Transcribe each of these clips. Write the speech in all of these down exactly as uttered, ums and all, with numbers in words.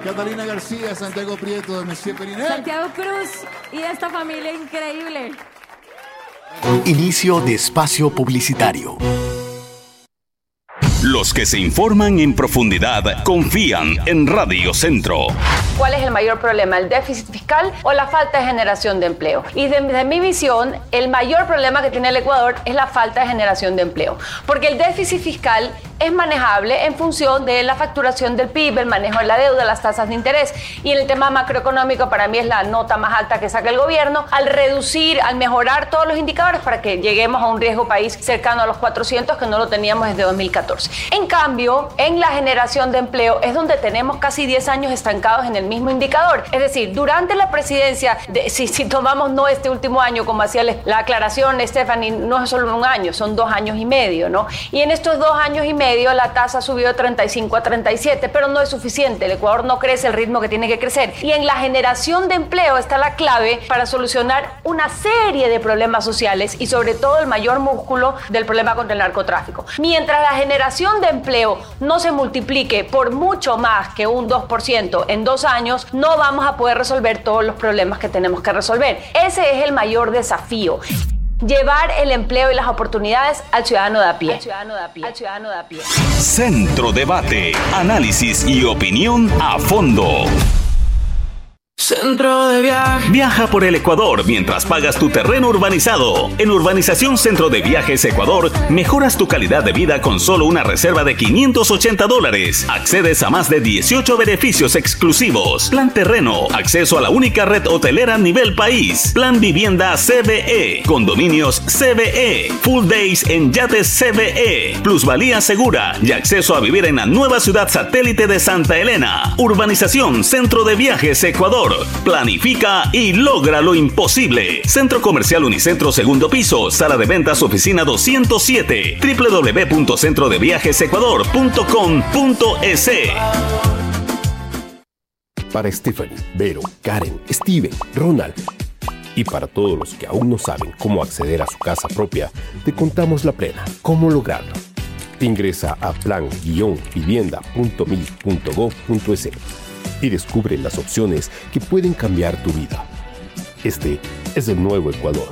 Catalina García, Santiago Prieto, Monsieur Perinet. Santiago Cruz y esta familia increíble. Inicio de espacio publicitario. Los que se informan en profundidad confían en Radio Centro. ¿Cuál es el mayor problema? ¿El déficit fiscal o la falta de generación de empleo? Y desde mi visión, el mayor problema que tiene el Ecuador es la falta de generación de empleo. Porque el déficit fiscal es manejable en función de la facturación del P I B, el manejo de la deuda, las tasas de interés. Y en el tema macroeconómico, para mí es la nota más alta que saca el gobierno, al reducir, al mejorar todos los indicadores para que lleguemos a un riesgo país cercano a los cuatrocientos, que no lo teníamos desde dos mil catorce. En cambio, en la generación de empleo es donde tenemos casi diez años estancados en el mismo indicador. Es decir, durante la presidencia, de, si, si tomamos no este último año, como hacía la aclaración Stephanie, no es solo un año, son dos años y medio, ¿no? Y en estos dos años y medio la tasa subió de treinta y cinco a treinta y siete, pero no es suficiente. El Ecuador no crece el ritmo que tiene que crecer. Y en la generación de empleo está la clave para solucionar una serie de problemas sociales y sobre todo el mayor músculo del problema contra el narcotráfico. Mientras la generación de empleo no se multiplique por mucho más que un dos por ciento en dos años, no vamos a poder resolver todos los problemas que tenemos que resolver. Ese es el mayor desafío. Llevar el empleo y las oportunidades al ciudadano de a pie. Al ciudadano de a pie. Al ciudadano de a pie. Centro Debate, análisis y opinión a fondo. Centro de Viajes. Viaja por el Ecuador mientras pagas tu terreno urbanizado. En Urbanización Centro de Viajes Ecuador, mejoras tu calidad de vida con solo una reserva de quinientos ochenta dólares. Accedes a más de dieciocho beneficios exclusivos. Plan terreno, acceso a la única red hotelera a nivel país. Plan vivienda C B E, condominios C B E, full days en yates C B E, plusvalía segura y acceso a vivir en la nueva ciudad satélite de Santa Elena. Urbanización Centro de Viajes Ecuador. Planifica y logra lo imposible. Centro Comercial Unicentro, segundo piso, sala de ventas, oficina doscientos siete, doble u doble u doble u punto centro de viajes ecuador punto com punto es. Para Stephanie, Vero, Karen, Steven, Ronald y para todos los que aún no saben cómo acceder a su casa propia, te contamos la plena, cómo lograrlo. Ingresa a plan vivienda punto mil punto gov punto es y descubre las opciones que pueden cambiar tu vida. Este es el nuevo Ecuador.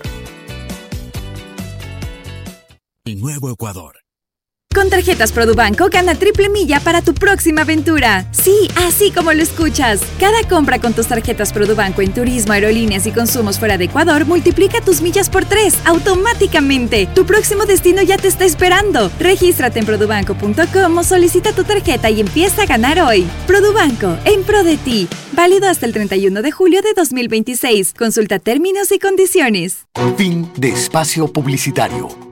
El nuevo Ecuador. Con tarjetas Produbanco gana triple milla para tu próxima aventura. Sí, así como lo escuchas. Cada compra con tus tarjetas Produbanco en turismo, aerolíneas y consumos fuera de Ecuador multiplica tus millas por tres automáticamente. Tu próximo destino ya te está esperando. Regístrate en produbanco punto com o solicita tu tarjeta y empieza a ganar hoy. Produbanco, en pro de ti. Válido hasta el treinta y uno de julio de dos mil veintiséis. Consulta términos y condiciones. Fin de espacio publicitario.